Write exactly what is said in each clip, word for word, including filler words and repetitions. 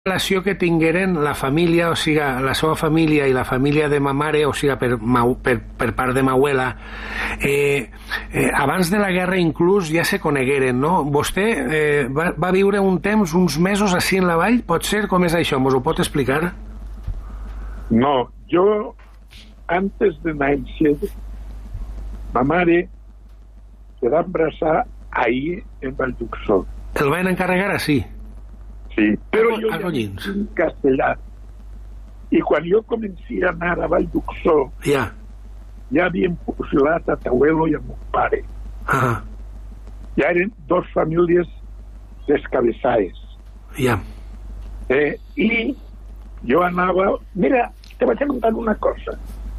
relació que tingueren la família, o sigui, la seva família i la família de ma mare, o sigui, per, per, per part de ma abuela, eh, eh, abans de la guerra inclús ja se conegueren, no? Vostè eh, va, va viure un temps, uns mesos així en la vall, pot ser? Com és això? Mos ho pot explicar? No, jo, antes de néixer, ma mare se va embrassar ahir en Vallduxó. El van encarregar així? Sí, però jo ja vinc en castellà. I quan jo comenci a anar a Vallduxó, ja, ja havien fusilat a Tauelo i a mon pare. Ah. Ja eren dos famílies descabeçades. Ja. Eh, I jo anava... Mira, te vaig contar una cosa.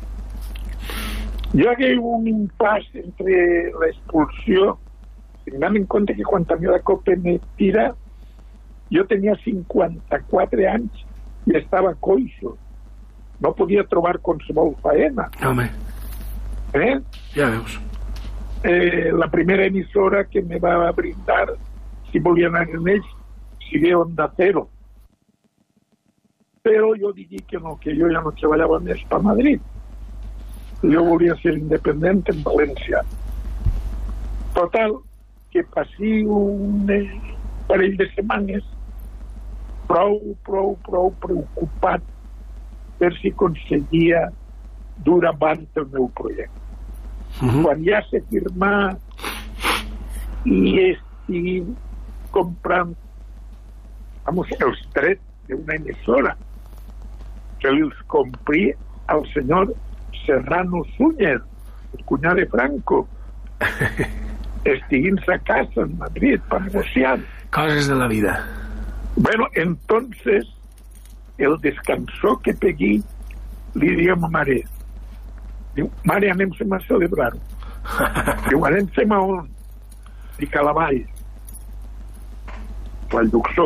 Hi hagué un impàs entre l'expulsió, tenint en compte que quan també la copa me tira, jo tenia cinquanta-quatre anys i estava coixo. No podia trobar qualsevol faena. Home. Eh? Ja veus. Eh, la primera emissora que me va brindar, si volia anar en ells, sigui Onda Cero. Però jo digui que no, que jo ja no treballava més per Madrid. Jo volia ser independent en València. Total, que passi un parell de setmanes prou, prou, prou preocupat per si aconseguia dur avant el meu projecte. Uh-huh. Quan ja se firmà i estigui comprant vamos, els drets d'una emissora que els compri al senyor Serrano Súñez, el cunyat de Franco, estiguin a casa en Madrid per negociar. Coses de la vida. Bueno, entonces el descansó que pegué li diu a ma mare, diu, mare, anem-se'n a celebrar-ho. Diu, anem-se'n a on? Dic, a la vall, Vallduxó.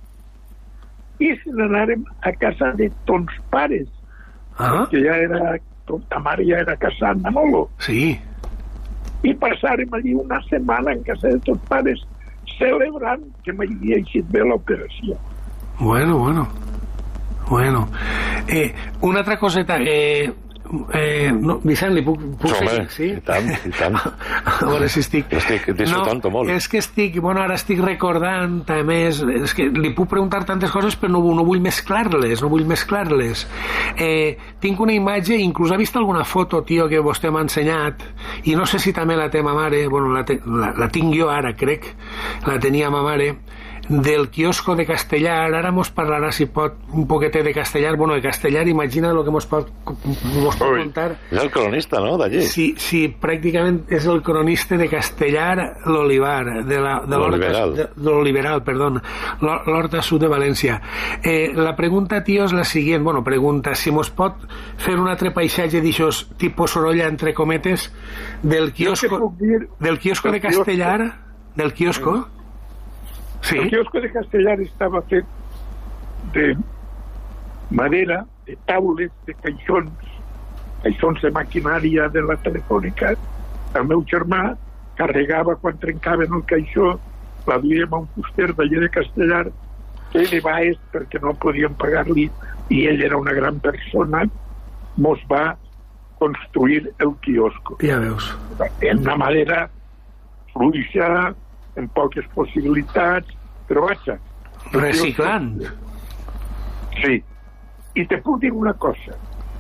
I se n'anàrem a casa de tons pares, ah? que ja era, ta mare ja era casada amb Manolo. Sí. I passàrem allí una setmana en casa de tons pares celebrant que m'havia eixit bé l'operació. Bueno, bueno. Bueno. Eh, una altra coseta. Eh, eh, no, Vicent, li puc, puc Home, seguir? Sí? I tant, i tant. A veure si estic... Estic disfrutant-ho no, molt. És que estic, bueno, ara estic recordant, a més, és que li puc preguntar tantes coses, però no, no vull mesclar-les, no vull mesclar-les. Eh, tinc una imatge, inclús ha vist alguna foto, tio, que vostè m'ha ensenyat, i no sé si també la té ma mare, bueno, la, te, la, la tinc jo ara, crec, la tenia ma mare, del quiosco de Castellar. Ara mos parlarà, si pot, un poquetet de Castellar. Bueno, de Castellar, imagina el que mos pot, mos pot contar. És el cronista, no?, d'allí. Sí, sí, pràcticament és el cronista de Castellar, l'Olivar, de la, de l'Oliveral, de, de l'Oliveral, perdó, l'Horta Sud de València. Eh, la pregunta, tio, és la següent. Bueno, pregunta, si mos pot fer un altre paisatge d'aixòs tipus Sorolla, entre cometes, del quiosco, dir, del quiosco de Castellar, quiosco. del quiosco... Sí. El quiosco de Castellar estava fet de madera, de taules, de caixons, caixons de maquinària de la telefònica. El meu germà carregava quan trencaven el caixó, la duíem a un fuster d'allà de Castellar, que de baix perquè no podien pagar-li, i ell era una gran persona, mos va construir el quiosco. Ja veus. En una madera fluixa, en poques possibilitats, però vaja. Reciclant. Sí. I te puc dir una cosa.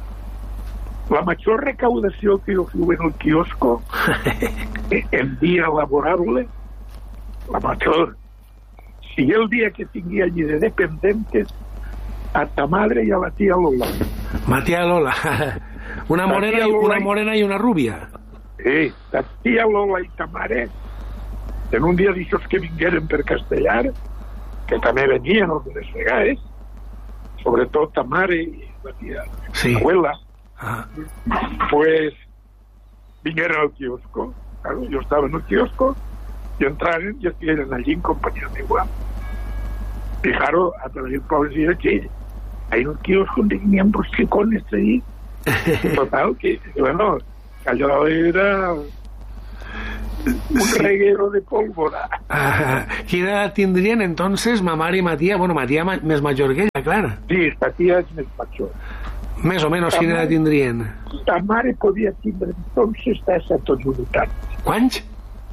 La major recaudació que jo fiu en el quiosco en dia laborable, la major, si el dia que tingui allí de dependentes a ta madre i a la tia Lola. Ma tia Lola. Una morena, Lola, una morena i una rubia. Sí, la tia Lola i ta mare, en un dia d'aixòs que vingueren per Castellar, que també venien algunes vegades, sobretot ta mare i la tia sí. abuela, ah. pues vingueren al quiosco. Claro, jo estava en el quiosco i entraren i estigueren allí en companyia meva. Y claro, a través del pobre decía que hay un quiosco donde tenían brusquecones ahí. Total, que bueno, allò era... un sí. reguero de pólvora. Ah, quina edat tindrien entonces ma mare i ma tia? Bueno, ma tia ma, més major que ella, clar. Sí, la tia és més major. Més o menys, quina edat tindrien? La mare podia tindre entonces disset o divuit anys. Quants?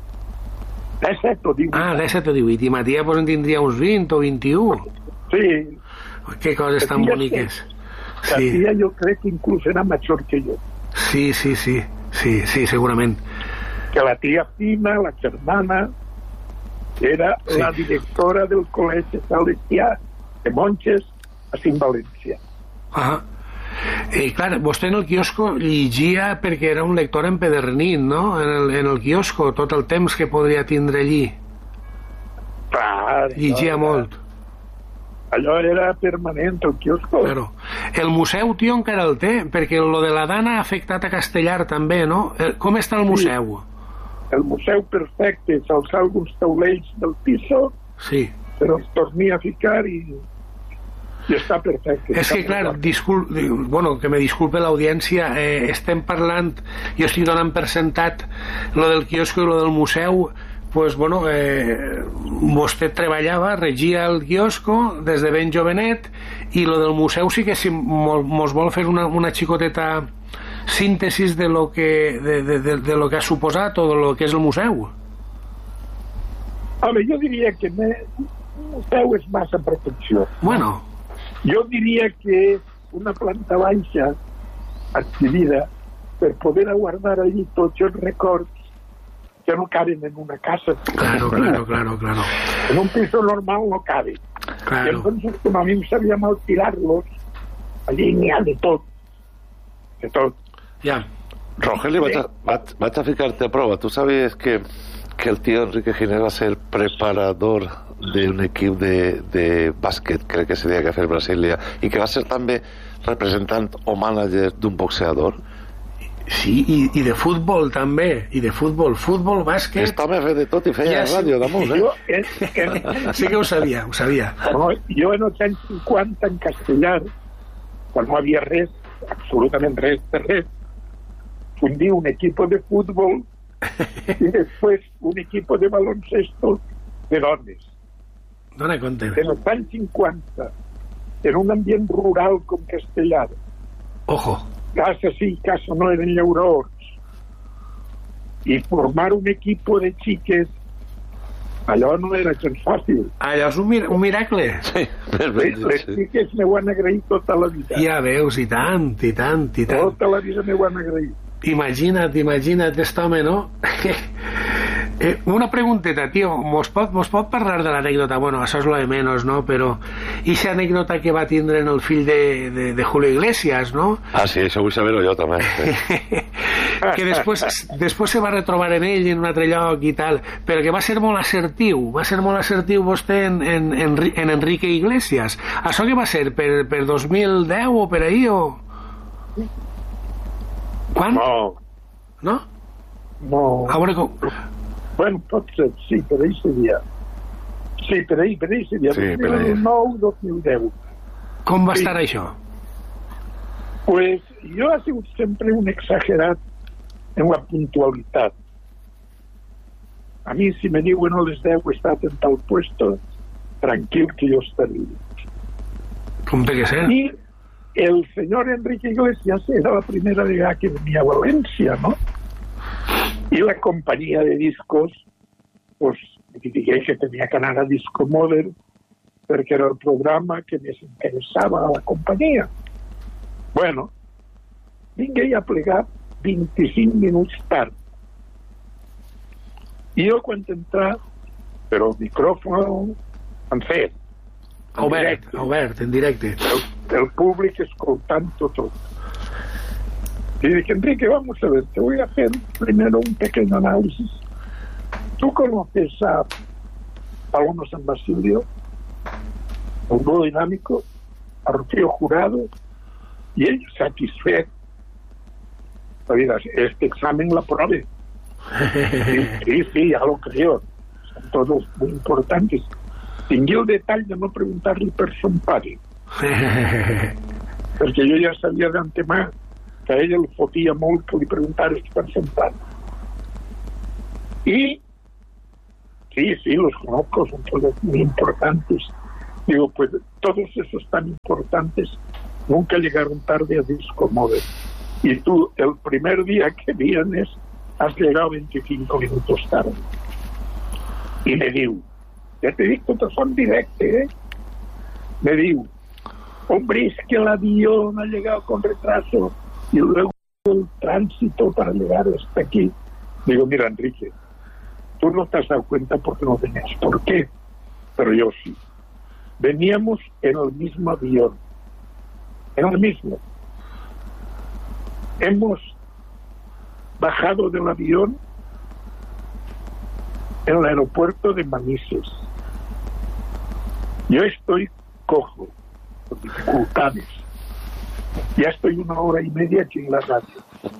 disset o divuit. Ah, disset o divuit. I ma tia pues, en tindria uns vint o vint-i-u. Sí. Que coses tan boniques. La Sí. tia jo crec que inclús era major que jo. Sí, sí, sí. Sí, sí, segurament. Que la tia Fina, la germana, era Sí. la directora del Col·legi Salesià de Monges a Cint València. Ah. I clar, vostè en el quiosco llegia perquè era un lector empedernit, no? En el, en el quiosco, tot el temps que podria tindre allí. Clar, Llegia allò molt. Era, allò era permanent, el quiosco. Claro. El museu, tio, encara el té, perquè lo de la Dana ha afectat a Castellar també, no? Com està el museu? El museu perfecte, s'alçar alguns taulells del piso, Sí. però els torni a ficar i, i està perfecte. És que, clar, discul... bueno, que me disculpe l'audiència, eh, estem parlant, jo estic donant per sentat lo del quiosco i lo del museu, pues, bueno, eh, vostè treballava, regia el quiosco des de ben jovenet, i lo del museu sí que si mos, mos vol fer una, una xicoteta síntesis de lo que de, de, de, de lo que ha suposat o de lo que és el museu. Home, jo diria que me, un museu és massa protecció. Bueno, Jo diria que és una planta baixa adquirida per poder guardar allí tots els records que no caben en una casa. claro, claro, claro, claro. En un piso normal no cabe. Y Claro. entonces, como a mí me sabía mal tirarlos, allí n'hi ha de tot. De tot. Ja. Rogelio, vaig a, vaig, vaig a ficarte a prova. ¿Tú sabes que, que el tío Enrique Giner va a ser preparador de un equip de, de bàsquet, crec que seria que fer Brasília, i que va ser també representant o mànager d'un boxeador? Sí, i, i de futbol també, i de futbol, futbol, bàsquet... Estava fent de tot i feia Ja, sí. ràdio damunt, eh? Jo, en, en, Sí que ho sabia, ho sabia. no, jo en els anys cinquanta en Castellar, quan no havia res, absolutament res de res, fundí un equipo de fútbol y después un equipo de baloncesto de dones. Dona compte. En els anys cinquanta, en un ambient rural com Castellar, Ojo. casa sí, casa no, eren llaurons, i formar un equipo de xiques, allò no era gens fàcil. Allò és un, mir un miracle. Sí, més bé, Les, les sí. xiques m'ho han agraït tota la vida. Ja veus, i tant, i tant, i tant. Tota la vida m'ho han agraït. Imagina't, imagina't, aquest home, no? eh, una pregunteta, tio, mos pot, mos pot parlar de l'anècdota? Bueno, això és lo de menos, no? Però, i aquesta anècdota que va tindre en el fill de, de, de Julio Iglesias, no? Ah, sí, això vull saber-ho jo també. Sí. que després, després se va retrobar en ell en un altre lloc i tal, però que va ser molt assertiu, va ser molt assertiu vostè en, en, en, en Enrique Iglesias. Això que va ser, per, per dos mil deu o per ahí, o... Quan? No, No? no. A veure com... Bueno, pot ser, sí, per ahí seria. Sí, per ahí, per ahí seria. Sí, per ahí. dos mil nou, dos mil deu. Com va Sí. estar això? Pues jo he sigut sempre un exagerat en la puntualitat. A mi, si me diuen a les deu he estat en tal puesto, tranquil que jo estaré. Com té que ser? I el senyor Enrique Iglesias era la primera vegada que venia a València, ¿no? Y la compañía de discos, pues, digué que tenia que anar a Disco Modern perquè era el programa que més interessava a la companyia. Bueno, vingué a plegar vint-i-cinc minuts tard. I jo, quan entrà, però el micròfon encès, Obert, obert, en directe. el, el públic escoltant-ho tot. Y dije, Enrique, vamos a ver, te voy a hacer primero un pequeño análisis. ¿Tú conoces a Paloma San Basilio, a un dúo dinámico, a Rocío Jurado? Y ellos satisfechos. Oiga, este examen la pruebe. Sí, sí, sí, ya lo creo. Son todos muy importantes. Tingué el detall de no preguntar-li per son pare. Perquè jo ja sabia d'antemà que a ella li fotia molt que li preguntares per son pare. Y sí, sí, los conozco, son todos muy importantes. Digo, pues todos esos tan importantes nunca llegaron tarde a Disco Móvil. Y tú, el primer día que vienes, has llegado veinticinco minutos tarde. Y me digo, ya te digo, te son directos, ¿eh? Me digo, hombre, es que el avión ha llegado con retraso y luego el tránsito para llegar hasta aquí. Digo, mira, Enrique, tú no te has dado cuenta porque no tenías por qué, pero yo sí. Veníamos en el mismo avión, en el mismo. Hemos bajado del avión en el aeropuerto de Manises. Yo estoy cojo, con dificultades. Ya estoy una hora y media aquí en la radio.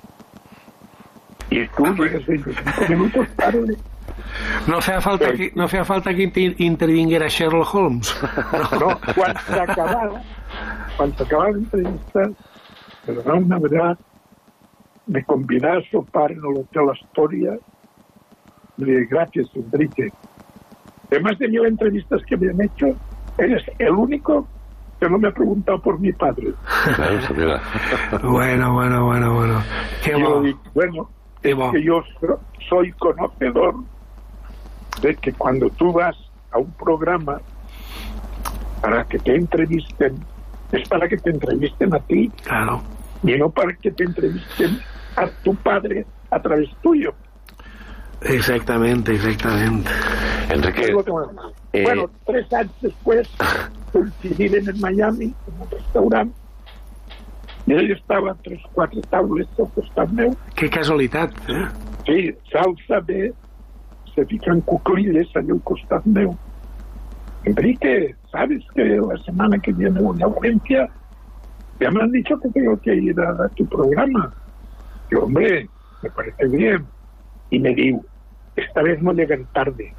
Y tú llegas veinticinco minutos tarde. No feia falta que, no feia falta que intervinguera Sherlock Holmes. No, no, cuando se acababa, cuando se acababa la entrevista, me da una verdad, me convidé a sopar en el Hotel Astoria. Le dije, gracias, Enrique. Además de mil entrevistas que me han hecho, eres el único que no me ha preguntado por mi padre. Bueno, bueno, bueno, bueno. Qué yo, digo, bueno, Qué es bo. que yo soy conocedor de que cuando tú vas a un programa para que te entrevisten, es para que te entrevisten a ti. Claro. Y no para que te entrevisten a tu padre a través tuyo. Exactamente, exactamente. Enrique, eh... bueno, tres años después coincidimos en Miami en un restaurante i ell estava a tres o quatre taules al costat meu. Que casualitat, eh? Sí, s'alça bé, se fican cuclilles allà al costat meu. Enrique, ¿sabes que la semana que viene voy a Valencia? Ya me han dicho que tengo que ir a, a tu programa. Yo, hombre, me parece bien. Y me digo, esta vez no llegan tarde.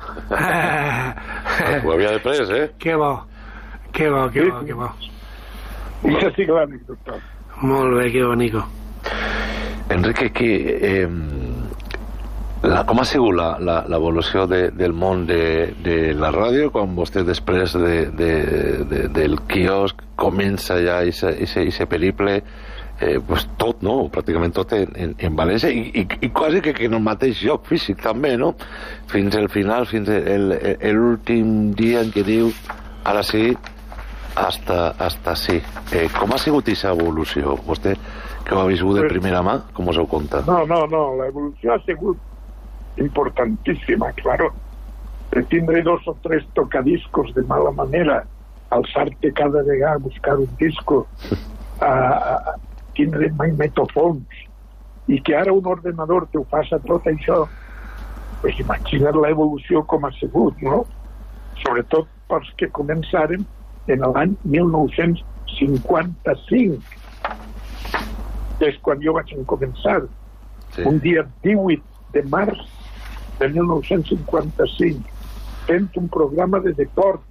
Ho havia de pres, eh? Que bo, que bo, que bo, que bo. I això sí que l'anècdota. Molt bé, que bonico. Enrique, que, eh, la, com ha sigut l'evolució de, del món de, de la ràdio quan vostè després de, de, de, del quiosc comença ja aquest periple, eh, pues tot, no? Pràcticament tot en, en, en València i, i, i quasi que, que en el mateix lloc físic també, no? Fins al final, fins l'últim dia en què diu ara sí, hasta, hasta sí. Eh, com ha sigut aquesta evolució? Vostè que ho ha viscut de primera mà, com us heu contat? No, no, no, l'evolució ha sigut importantíssima, claro. De tindre dos o tres tocadiscos de mala manera, alçar-te cada vegada a buscar un disco, a, a tindre magnetofons, i que ara un ordenador te ho passa tot això, pues imagina't l'evolució com ha sigut, no? Sobretot pels que començaren en l'any mil nou-cents cinquanta-cinc, que és quan jo vaig començar. Sí. Un dia divuit de març de mil nou-cents cinquanta-cinc, fent un programa de deport.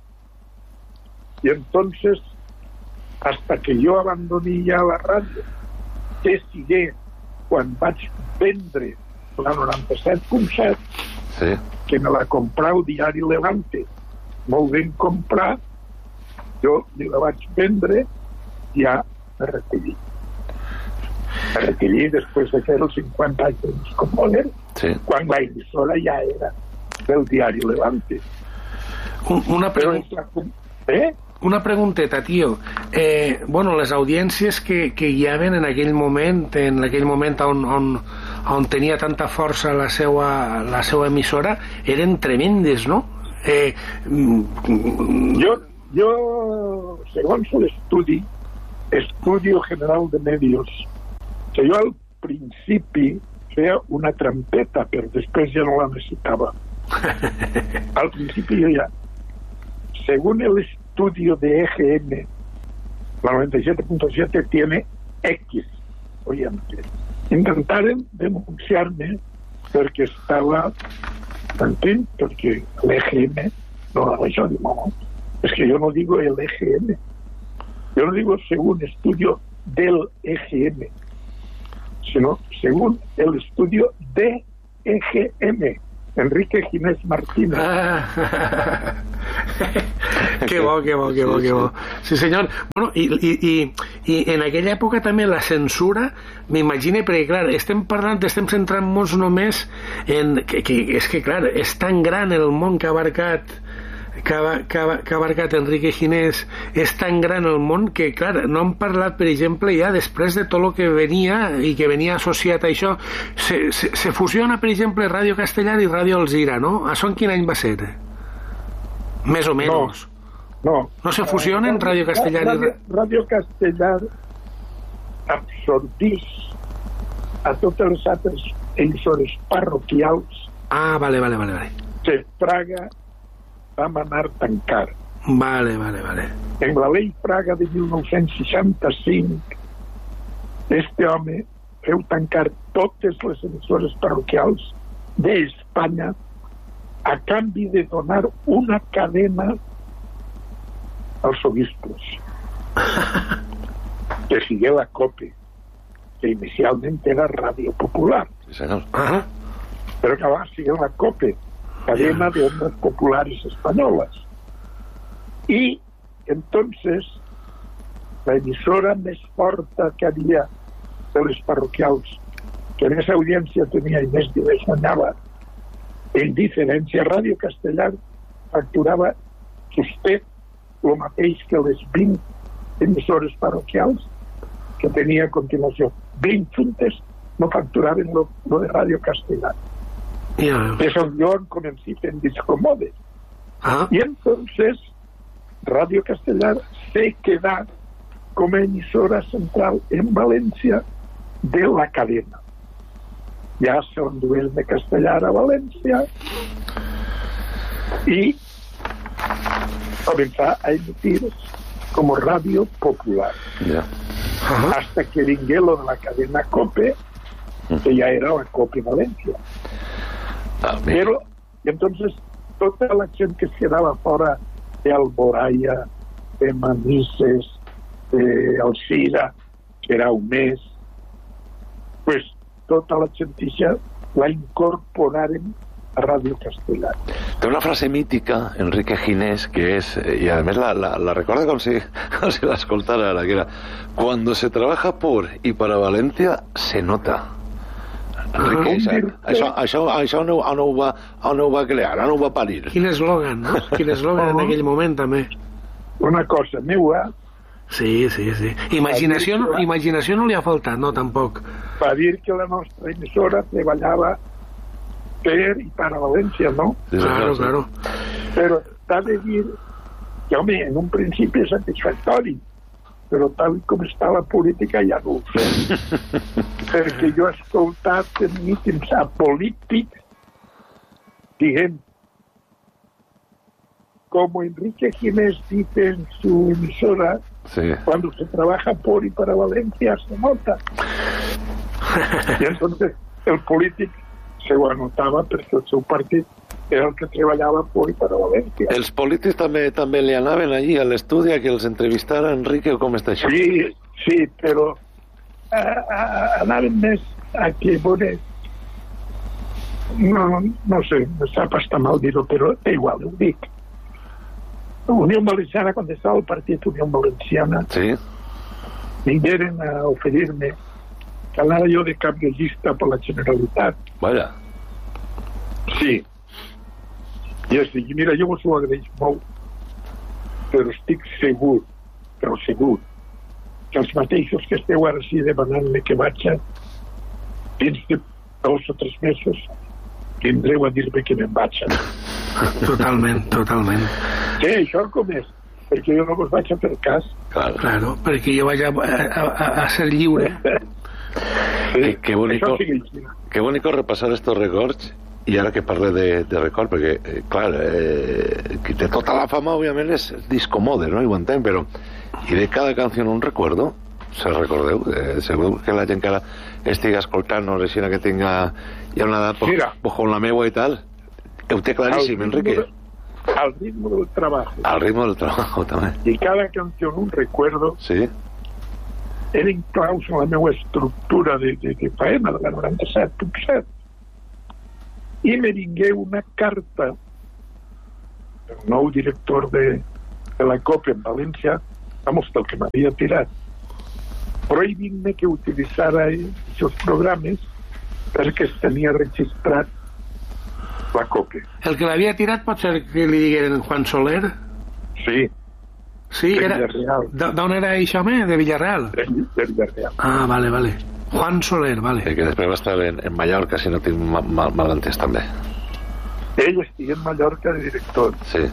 Y entonces, hasta que jo abandoni ja la ràdio, decidé, quan vaig vendre la noranta-set punt set, sí, que me la comprà el diari Levante, molt ben comprar, jo li la vaig vendre, ja me recollí. Me recollí després de fer els cinquanta anys com Moller, sí, quan la emissora ja era del diari Levante. Una pregunta... Eh? Una pregunteta, tio. Eh, bueno, les audiències que, que hi havia en aquell moment, en aquell moment on, on, on tenia tanta força la seva, la seva emissora, eren tremendes, no? Eh, jo, jo, segons l'estudi, Estudio General de Medios, que jo al principi feia una trampeta, però després ja no la necessitava. Al principi jo ja... Según el estudio de E G M, la noventa y siete punto siete tiene X oyentes. Intentaron denunciarme porque estaba, en fin, porque el E G M, no, yo digo, es que yo no digo el E G M, yo no digo según estudio del E G M, sino según el estudio de E G M. Enrique Ginés Martínez. Ah. Que bo, que bo, que bo, que bo. Sí, senyor. Bueno, i, i, i, i en aquella època també la censura, m'imagine, perquè, clar, estem parlant, estem centrant-nos només en... Que, que, és que, clar, és tan gran el món que ha abarcat que ha, que, ha, que ha abarcat Enrique Ginés, és tan gran el món que, clar, no hem parlat, per exemple, ja després de tot el que venia i que venia associat a això, se, se, se fusiona, per exemple, Ràdio Castellar i Ràdio Alzira, no? Això en quin any va ser? Més o menys. No, no. No se fusionen uh, Ràdio Castellar Ràdio, i... Ràdio Castellar absorbís a totes les altres emissores parroquials. Ah, vale, vale, vale, vale. Que Praga va manar tancar. Vale, vale, vale. En la llei Praga de mil nou-cents seixanta-cinc, este home feu tancar totes les emissores parroquials d'Espanya a canvi de donar una cadena als obispos. Que sigue la COPE, que inicialment era Ràdio Popular. Sí, senyor. Uh-huh. Pero que va sigue la COPE, cadena de ondas populares españolas. Y entonces la emisora més forta que havia de les parroquials, que més audiència tenia i més diners guanyava, en diferència, Ràdio Castellar facturava vostè el mateix que les vint emissores parroquials que tenia a continuació. vint juntes no facturaven lo, lo de Ràdio Castellar. Yeah. Es on jo em comencí fent discomodes. Ah. Y entonces Radio Castellar se queda como emisora central en Valencia de la cadena. Ya se enduel de Castellar a Valencia y comenzó a emitir como Radio Popular. Yeah. Uh-huh. Hasta que vingué lo de la cadena COPE, que ya era la COPE Valencia. Ah, Pero, y entonces, toda la gente que se quedaba fuera de Alboraya, de Manises, de Alzira, que era un mes, pues toda la gente ya la incorporaron a Radio Castellar. Té una frase mítica, Enrique Ginés, que es, y además la, la, la recuerda como si, como si la escoltara ahora, que era: cuando se trabaja por y para Valencia, se nota. Enrique, això, això, això no, no, ho va, no ho va crear, no ho va parir. Quin eslògan, no? Quin eslògan en aquell moment, també. Una cosa meua. Sí, sí, sí. Imaginació, no, imaginació no li ha faltat, no, tampoc. Va dir que la nostra emissora treballava per i para València, no? Sí, claro, claro. Però t'ha de dir que, home, en un principi és satisfactori, però tal com està la política ja no ho sé. Perquè jo he escoltat en mítings apolítics dient como Enrique Ginés dice en su emisora, sí. Cuando se trabaja por y para Valencia se nota. Y entonces el polític se ho anotava perquè el seu partit era el que treballava por i per a València. Els polítics també també li anaven allí a l'estudi a que els entrevistara Enrique, o com està això? Sí, sí, però a, a, anaven més a que, bueno, no, no sé, me sap estar mal dir-ho, però igual, ho dic. Unió Valenciana, quan estava el partit Unió Valenciana, sí. Vingueren a oferir-me que anava jo de cap de llista per la Generalitat. Vaya. Sí. I es dic, mira, jo us ho agraeix molt, però estic segur, però segur, que els mateixos que esteu ara sí demanant-me que vaig dins de dos o tres mesos tindreu a dir-me que me'n vaig. Totalment, totalment. Sí, això com és? Perquè jo no vos vaig a fer cas. Claro, claro, perquè jo vaig a, a, a ser lliure. Sí, qué, qué bonito, qué bonito repasar estos records. I ara que parle de, de record, perquè, eh, clar, eh, que té tota la fama, òbviament, és discomode, no? I ho entenc, però... I de cada canció un recuerdo, se recordeu? Eh, segur que la gent que ara estigui escoltant, no sé que tinga ja una edat, pues, pues con la meua i tal, ho té claríssim, Enrique. Del, al ritmo del trabajo. Al ritmo del trabajo, també. I cada canció un recuerdo... Sí. Era inclaus en la meva estructura de, de, de faena, de la noranta-set punt set. i me vingué una carta del nou director de, de la COPE en València, vamos, del que m'havia tirat, prohibint-me que utilitzara aquests programes perquè es tenia registrat la COPE. El que l'havia tirat pot ser que li digueren Juan Soler? Sí. Sí, de era... Villarreal. D'on era això, home? De Villarreal? De, de Villarreal. Ah, vale, vale. Juan Soler, vale. I que després va estar en, en Mallorca, si no tinc mal, mal, mal entès també. Ell estigui en Mallorca de director. Sí.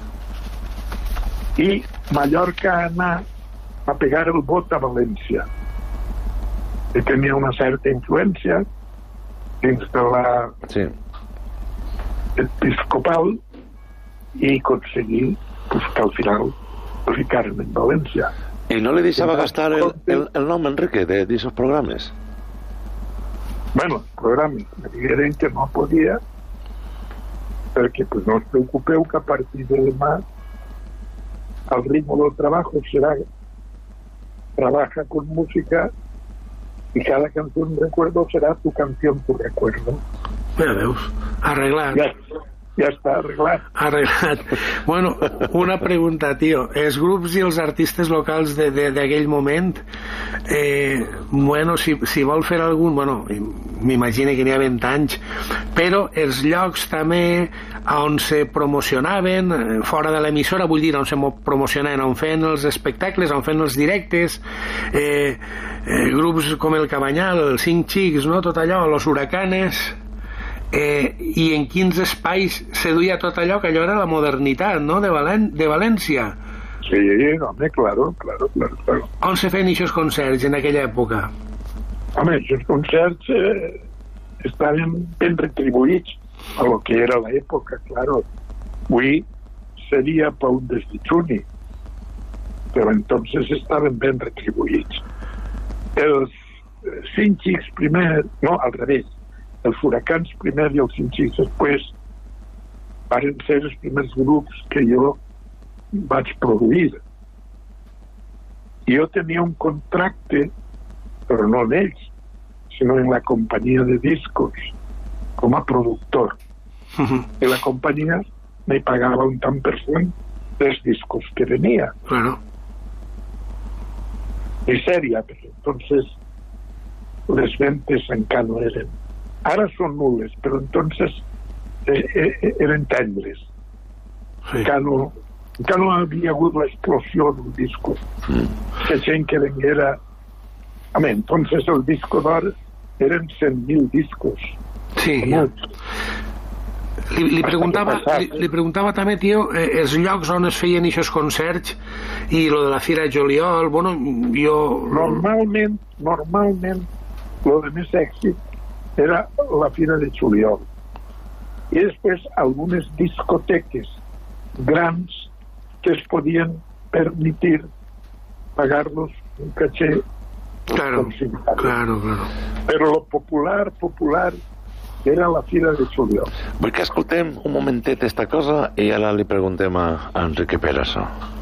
I Mallorca anà a pegar el vot a València. I tenia una certa influència dins de la sí. episcopal i aconseguir pues, que al final el ficaren en València. I no li deixava gastar el, el, el nom, Enrique, d'aquests programes? Bueno, els programes me digueren que no podia, perquè pues, no us preocupeu que a partir de demà el ritmo del trabajo será trabaja con música y cada canción recuerdo será tu canción tu recuerdo. Ja veus, arreglat. Ja, ja està arreglat. Arreglat. Bueno, una pregunta, tio. Els grups i els artistes locals d'aquell moment, eh, bueno, si, si vol fer algun, bueno, m'imagino que n'hi ha vint anys, però els llocs també on se promocionaven, fora de l'emissora, vull dir, on se promocionaven, on feien els espectacles, on feien els directes, eh, eh, grups com el Cabanyal, els Cinc Xics, no? Tot allò, los Huracanes... Eh, i en quins espais se duia tot allò, que allò era la modernitat, no?, de, Valen de València. Sí, home, claro, claro, claro, claro. On se feien aquests concerts en aquella època? Home, aquests concerts eh, estaven ben retribuïts a lo que era l'època, claro. Avui seria per un desditjuni, però entonces estaven ben retribuïts. Els eh, Cinc Xics primer, no, al revés, els Huracans primer i els Cinc Xics després van ser els primers grups que jo vaig produir. Jo tenia un contracte, però no en ells, sinó en la companyia de discos, com a productor. Uh-huh. I la companyia me pagava un tant per cent dels discos que venia. Claro. I sèria, perquè entonces les ventes encara no eren. Ara són nules, però entonces eh, eh, eren tendres. Sí. Encara no, encara no havia hagut l'explosió del disco. Mm. Que gent que venguera... Home, entonces el disco d'or eren cent mil discos. Sí, ja. Li, li, preguntava, li, li preguntava també, tio, eh, els llocs on es feien aquests concerts i lo de la Fira de Juliol, bueno, jo... Normalment, normalment, lo de més èxit era la Fira de Juliol. I després algunes discoteques grans que es podien permitir pagar-los un caché. Claro, claro, claro. Però lo popular, popular, era la Fira de Juliol. Vull que escoltem un momentet esta cosa i ara li preguntem a Enrique Perasso.